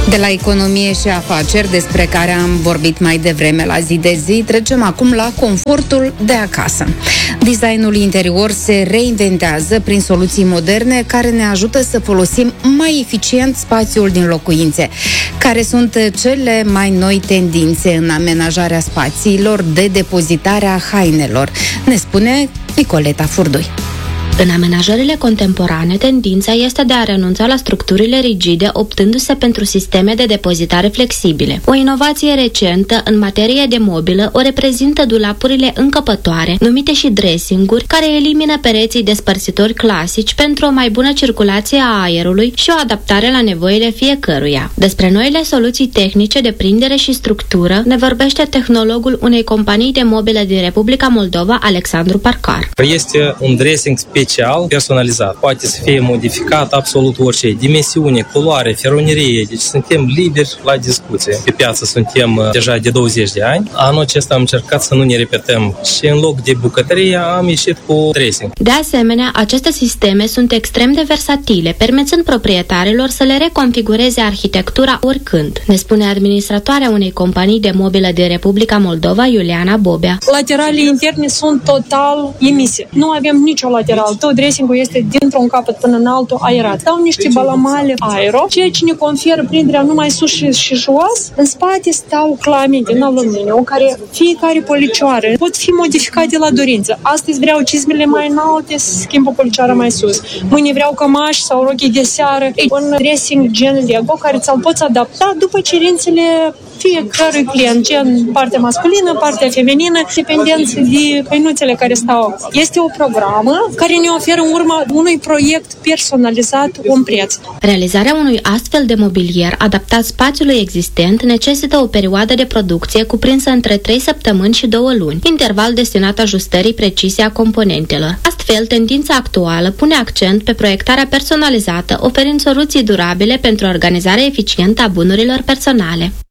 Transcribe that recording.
De la economie și afaceri, despre care am vorbit mai devreme la Zi de Zi, trecem acum la confortul de acasă. Designul interior se reinventează prin soluții moderne care ne ajută să folosim mai eficient spațiul din locuințe. Care sunt cele mai noi tendințe în amenajarea spațiilor de depozitare a hainelor? Ne spune Nicoleta Furdui. În amenajările contemporane, tendința este de a renunța la structurile rigide, optându-se pentru sisteme de depozitare flexibile. O inovație recentă în materie de mobilă o reprezintă dulapurile încăpătoare, numite și dressing-uri, care elimină pereții despărțitori clasici pentru o mai bună circulație a aerului și o adaptare la nevoile fiecăruia. Despre noile soluții tehnice de prindere și structură ne vorbește tehnologul unei companii de mobile din Republica Moldova, Alexandru Parcar. Este un dressing special, personalizat. Poate să fie modificat absolut orice. Dimensiune, culoare, feronerie. Deci suntem liberi la discuție. Pe piață suntem deja de 20 de ani. Anul acesta am încercat să nu ne repetăm și în loc de bucătărie am ieșit cu dressing. De asemenea, aceste sisteme sunt extrem de versatile, permițând proprietarilor să le reconfigureze arhitectura oricând, ne spune administratoarea unei companii de mobilă din Republica Moldova, Iuliana Bobea. Lateralele interne sunt total emise. Nu avem nicio lateral. Tot dressing-ul este dintr-un capăt până în altul aerat. Dau niște balamale aero, ceea ce ne conferă prinderea numai sus și jos. În spate stau clame din aluminiu, care fiecare policioară pot fi modificate la dorință. Astăzi vreau cizmele mai înalte, schimb o policioară mai sus. Mâine vreau cămași sau rochii de seară. Un dressing gen Lego care ți-l poți adapta după cerințele fiecărui client, gen partea masculină, partea feminină, dependență de căinuțele care stau. Este o programă care ne oferă în urma unui proiect personalizat un preț. Realizarea unui astfel de mobilier adaptat spațiului existent necesită o perioadă de producție cuprinsă între 3 săptămâni și 2 luni, interval destinat ajustării precise a componentelor. Astfel, tendința actuală pune accent pe proiectarea personalizată, oferind soluții durabile pentru organizarea eficientă a bunurilor personale.